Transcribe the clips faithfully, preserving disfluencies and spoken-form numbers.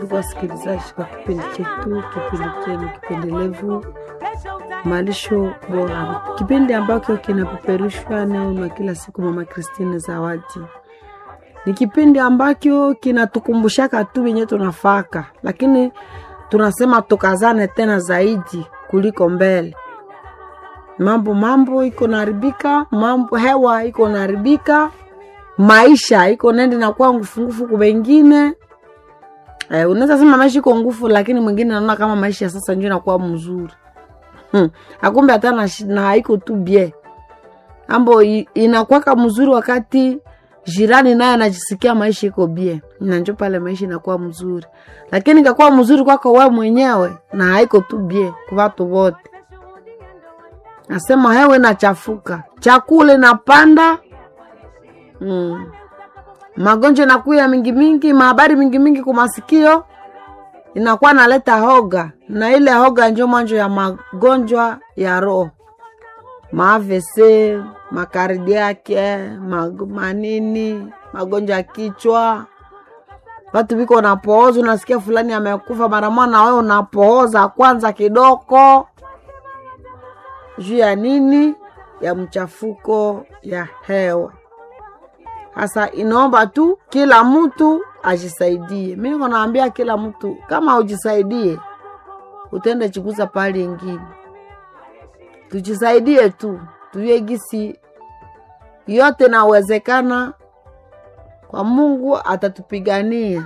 Wasikilizaji kwa kipindi chetu, kipindi chenu kipendelevu Malisho Bora, kipindi ambacho kinapeperushwa na kila siku Mama Christine Zawadi. Ni kipindi ambacho kinatukumbushaka tu wenyewe tunafaka, lakini tunasema tukazane tena zaidi kuliko mbele. Mambo mambo iko naribika, mambo hewa iko naribika, maisha iko nende na kwa ngufungufu kwa wengine. Eh, unaweza sema maisha iko ngufu, lakini mwingine anaona kama maisha sasa ndio inakuwa mzuri. Hmm. Akumbe hata na, na haiko tu bie. Ambo inakuwa mzuri wakati jirani naye anajisikia maisha iko bie. Na ndio pale maisha inakuwa mzuri. Lakini ingekuwa mzuri kwako wewe mwenyewe na haiko tu bie kwa watu wote. Nasema hewe na chafuka. Chakula inapanda. Mm. Magonjwa nakuya mingi mingi, mahabari mingi mingi kumasikio, inakuwa naleta hoga. Na ile hoga ndio mwanzo ya magonjwa ya roho. Ma A V C, makardiake, manini, magonjwa ya kichwa. Watu biko unapooza, unasikia fulani amekufa mara moja na wewe unapooza kwanza kidogo. Juu ya nini? Ya mchafuko ya hewa. Hasa inaomba tu kila mtu ajisaidie. Mimi naambia kila mtu kama ujisaidie utende chikuza pale ingine. Tujisaidie tu. Tuwe gisi yote nawezekana, kwa Mungu atatupigania.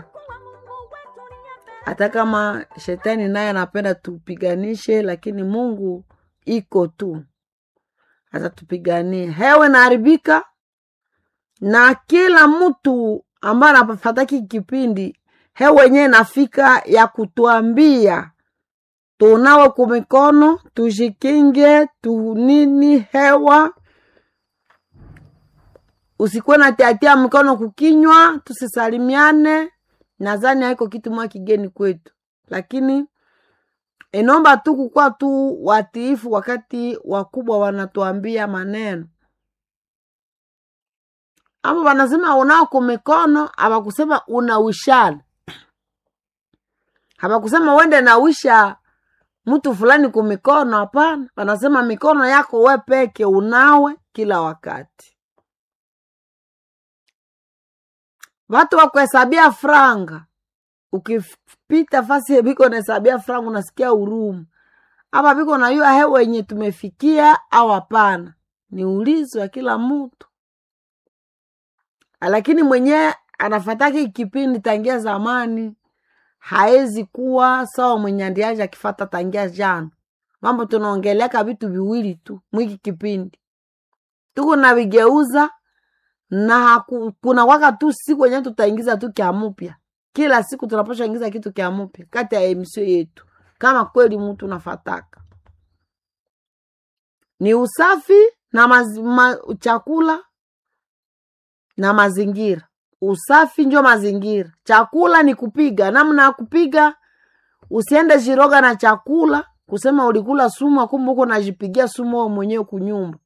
Hata kama shetani naye anapenda tupiganishe, lakini Mungu iko tu. Atatupigania. Hewe naharibika. Na kila mtu ambaye anafataki kipindi hewa yenyewe nafika ya kutuambia tunawe kumikono, tujikinge, tunini hewa, usikuwe na tiatia mikono kukinywa, tusisalimiane. Nadhani haiko kitu mwa kigeni kwetu, lakini inaomba tu kukua tu watiifu wakati wakubwa wanatuambia maneno. Amo wanasema unao kumikono, haba kusema unawishana. Haba kusema wende nawisha mtu fulani kumikono, hapana. Wanasema mikono yako we peke unawe kila wakati. Watu wa kuhesabia franga, ukipita fasi biko na hesabia franga unasikia huruma. Hapa biko na yua hewa yenye tumefikia au hapana. Ni ulizo wa kila mtu. Lakini mwenye anafataki kipindi tangia zamani haezi kuwa sawa mwenye ndiaje akifata tangia jana. Mambo tunaongelea vitu viwili tu mwiki kipindi. Tuko na vigeuza na haku, kuna waka tu siku wenye tutaingiza tu kia mpya. Kila siku tunapaswa ingiza kitu kia mpya kati ya emisio yetu. Kama kweli mtu unafataka. Ni usafi na mazi, ma, chakula na mazingira. Usafi njo mazingira. Chakula ni kupiga. Namna kupiga, usiende jiroga na chakula kusema ulikula sumu kumbe uko unajipigia sumu wewe mwenyewe kunyumba.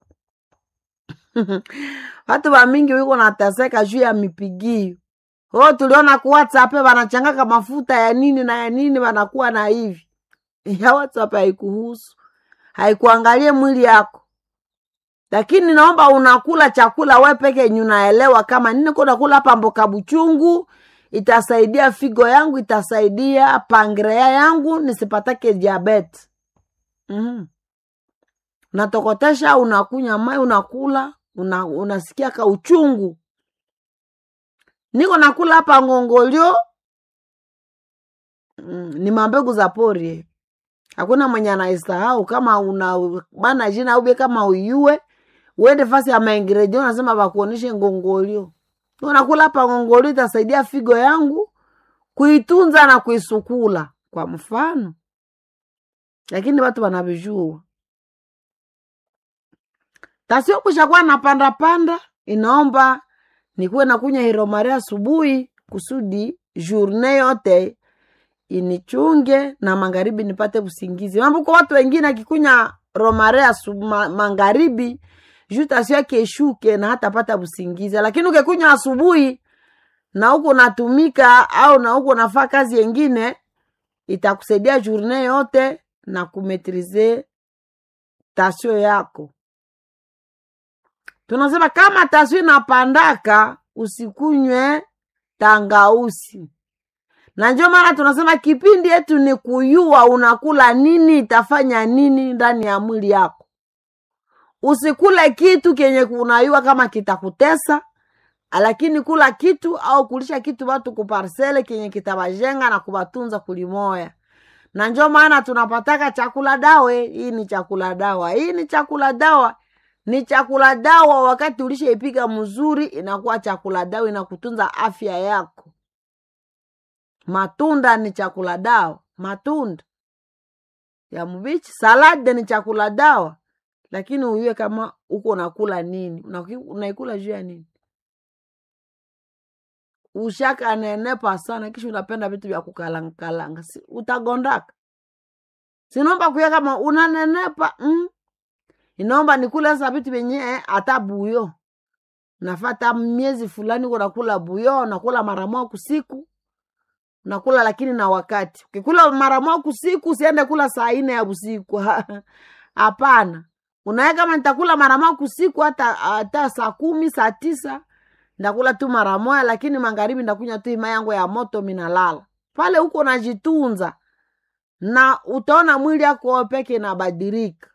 Watu wa mingi wiko nateseka juu ya mipigio. Oh, tuliona kwa WhatsApp wanachangaka mafuta ya nini na ya nini wanakuwa na hivi. Ya WhatsApp haikuhusu. Haikuangalie mwili yako. Lakini naomba unakula chakula wewe peke unaelewa kama nini kuna kula hapa mboka buchungu itasaidia figo yangu, itasaidia pankrea yangu nisipatake diabetes. Mhm. Natokotesha unakunya mai unakula, una, unasikia ka uchungu. Niko nakula hapa ngongolio. Mm, ni mambegu za pori. Hakuna mwenye anaisahau kama una bana jina ube kama uyue. Uende fasi ya maingredient unasema bakuoneshe ngongolio. Unakula hapa ngongolio itasaidia figo yangu kuitunza na kuisukula kwa mfano. Lakini watu wanabijua. Tasio kushakuwa na panda panda, inaomba nikuwe na kunya hiromare asubuhi kusudi journée yote inichunge na magharibi nipate usingizi. Mambo kwa watu wengine akikunya romare asubuhi magharibi juta sio keshuke na hata pata usingizi, lakini ukikunywa asubuhi na huko unatumika au na huko unafanya kazi nyingine, itakusaidia journée yote na kumetrize tension yako. Tunasema kama tension inapandaka usikunywe tangausi. Na ndio maana tunasema kipindi yetu ni kuyua unakula nini, itafanya nini ndani ya mwili yako. Usikule kitu kenye unayua kama kitakutesa, lakini kula kitu au kulisha kitu watu kuparsele kenye kitabajenga na kubatunza kulimoya. Na ndio maana tunapataka chakula dawe. Hii ni chakula dawa. Hii ni chakula dawa. Ni chakula dawa wakati ulishaipika mzuri, inakuwa chakula dawa, inakutunza afya yako. Matunda ni chakula dawa. Matunda ya mbichi, salade ni chakula dawa. Lakini uiwe kama uko unakula nini, unaikula juu ya nini. Ushaka nenepa sana kisha unapenda vitu vya kukalanga kalanga, si utagondaka. Sinomba kuya kama unanenepa, mm? Inomba nikula sasa vitu vyenye hata buyo. Nafata miezi fulani unakula buyo, nakula mara moja kusiku. Nakula lakini na wakati. Ukikula mara moja kusiku usiende kula saa nne ya usiku. Hapana. Unaye kama nitakula mara moja kusiku hata hata saa kumi, saa tisa, ndakula tu mara moja, lakini magharibi ndakunywa tu ima yangu ya moto minalala. Pale huko unajitunza na utaona mwili yako peke inabadilika.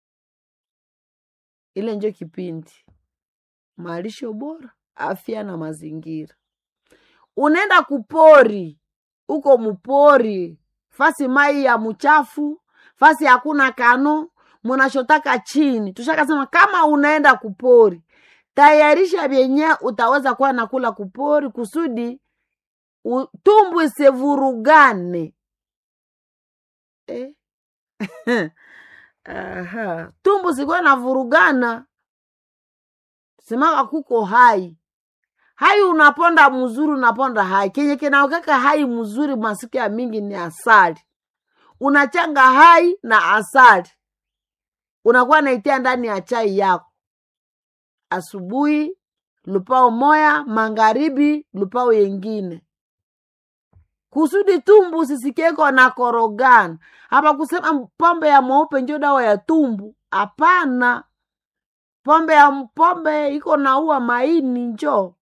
Ile ndio kipindi malisho bora, afya na mazingira. Unaenda kupori, uko mupori, fasi mai ya mchafu, fasi hakuna kano, munashotaka chini. Tushakasema kama unaenda kupori, tayarisha vyenye utaweza kuwa nakula kupori kusudi tumbu isivurugane. Eh? Aha. Tumbu sikuwa na vurugana. Semaka kuko hai. Hai unaponda mzuri, unaponda hai. Kenye kinaokeka hai mzuri masiku ya mingi ni asali. Unachanga hai na asali. Unakuwa naitia ndani ya chai yako. Asubuhi lupao moya, magharibi lupao yengine. Kusudi tumbu sisikeko na korogana. Hapa kusema pombe ya mweupe ndio dawa ya tumbu. Hapana. Pombe ya mpombe iko na ua maini njo.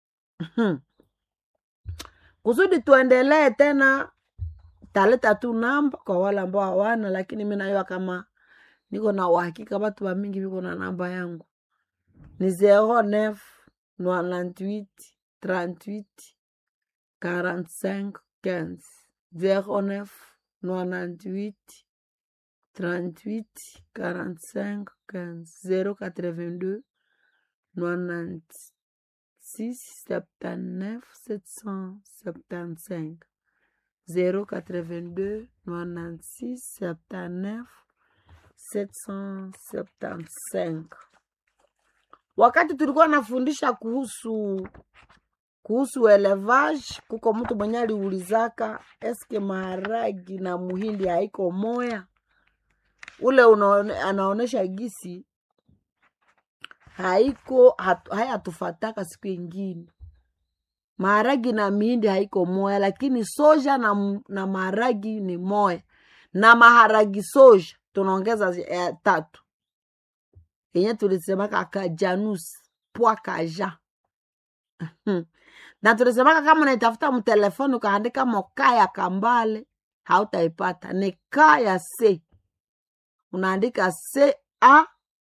Kusudi tuendelee tena, taleta tu namba kwa wale ambao hawana, lakini mimi najua kama niko na uhakika watu wa mingi wiko na namba yangu. Ni zero neuf quatre-vingt-huit trente-huit quarante-cinq quinze. zero neuf quatre-vingt-huit trente-huit quarante-cinq quinze. zero quatre-vingt-deux quatre-vingt-six soixante-neuf sept cent soixante-quinze. zero quatre-vingt-deux quatre-vingt-six soixante-neuf sept cent soixante-quinze. Wakati tulikuwa nafundisha kuhusu kuhusu elevage, kuko mtu mwenye aliulizaka eske maharagi na muhindi haiko moya. Ule unaone, anaonesha gisi haiko hatu, haya tufataka siku ingine. Maharagi na mihindi haiko moya, lakini soja na, na maharagi ni moya. Na maharagi soja tunaongeza eh, tatu. Yenye tulisemaka kajanus, pwa kaja. Na tulisemaka kama unaitafuta mtelefoni ukaandika mokaya kambale, hautaipata. Ni kaya C. Unaandika C A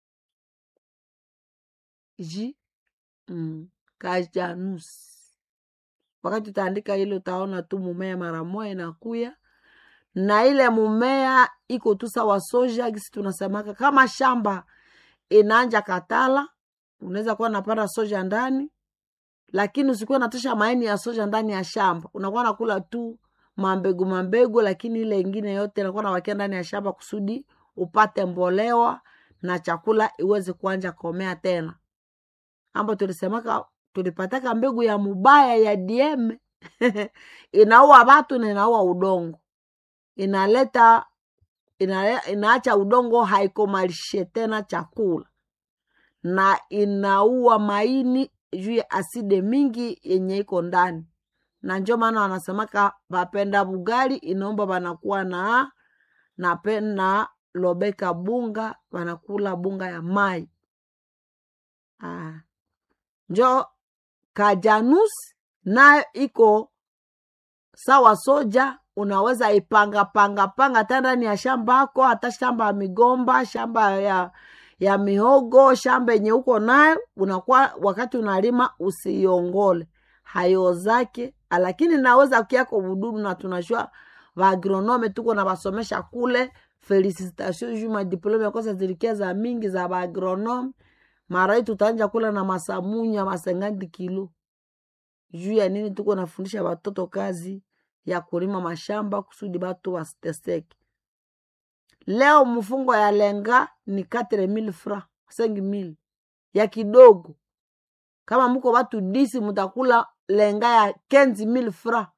J mm, kajanus. Wakati utaandika ile utaona tu mumea mara moja inakuya. Na ile mumea iko tu sawa soja, gisi tunasemaka kama shamba inaanja katala, unaweza kuwa napanda soja ndani, lakini usikuwa natosha maini ya soja ndani ya shamba. Unakuwa nakula tu mambegu mambegu, lakini ile ingine yote inakuwa nawakia ndani ya shamba kusudi upate mbolewa na chakula iweze kuanja komea tena. Ambo tulisemaka tulipataka mbegu ya mubaya ya D M. Inaua watu na inaua udongo. Inaleta ina, inaacha udongo haikomalishe tena chakula. Na inaua maini juu ya aside mingi yenye iko ndani. Na ndio maana wanasemaka bapenda bugali inaomba banakuwa na na pena lobeka bunga, banakula bunga ya mai. Ah. Njo kajanus na iko sawa soja, unaweza ipanga panga panga tanda ni ya shamba ako, hata shamba ya migomba, shamba ya ya mihogo, shamba yenye uko nayo, unakuwa wakati unalima usiongole hayo zake. Lakini naweza kiako bududu, na tunajua wa agronome tuko na basomesha kule. Felicitation juma diplome kwa zilikia za mingi za ba agronome. Mara tutanja kula na masamunya masengandi kilo. Juu ya nini tuko nafundisha watoto kazi ya kulima mashamba kusudi batu wasiteseke. Leo mfungo ya lenga ni quatre mille francs, cinq mille ya kidogo. Kama mko watu disi mutakula lenga ya quinze mille francs.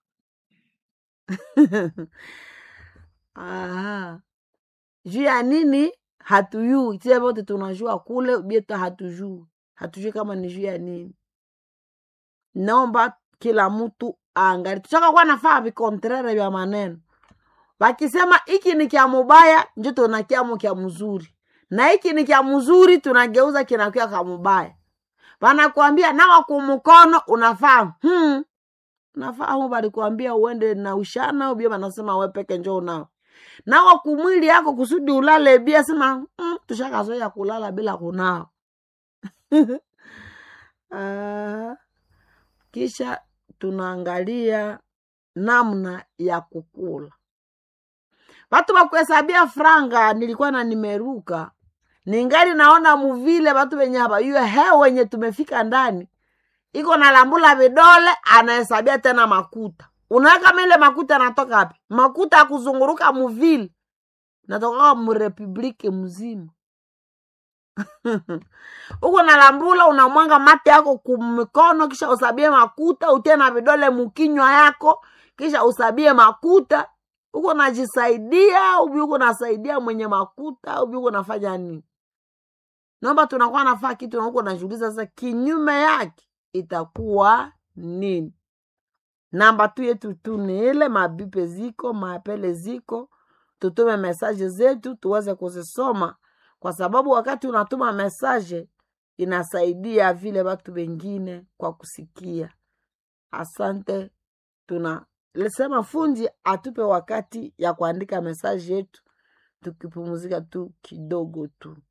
Aha. Juu ya nini hatujui, tie bote tunajua kule bieto hatujui. Hatujui kama ni juu ya nini. Naomba kila mtu angali. Tuchaka kwa nafaa vikontrere vya maneno. Wakisema iki ni kia mubaya, njo tunakia mu kia mzuri. Na iki ni kia mzuri, tunageuza kinakia kia mubaya. Wanakuambia nawa kumukono unafaa. Hmm. Unafaa humu bali kuambia uende na ushana, ubia wanasema wepeke njo unao. Nawa kumwili yako kusudi ulale bia sema, hmm, tushaka zoea kulala bila kunao. uh, kisha tunaangalia namna ya kukula. Watu wakuhesabia franga nilikuwa na nimeruka. Ningali naona muvile watu wenye hapa yue heo wenye tumefika ndani. Iko na lambula vidole anahesabia tena makuta. Unaweka mele makuta natoka hapi. Makuta kuzunguruka muvile. Natoka mu republike mzima. Uko na lambula unamwanga mate yako kumikono kisha usabie makuta, utie na vidole mukinywa yako kisha usabie makuta. Uko najisaidia, ubi uko nasaidia mwenye makuta, ubi uko nafanya nini? Naomba tunakuwa nafaa kitu na uko najiuliza sasa kinyume yake itakuwa nini? Namba tu yetu tu ni ile, mabipe ziko, maapele ziko, tutume message zetu tuweze kuzisoma, kwa sababu wakati unatuma message inasaidia vile watu wengine kwa kusikia. Asante. Tuna lesema fundi atupe wakati ya kuandika message yetu tukipumuzika tu kidogo tu.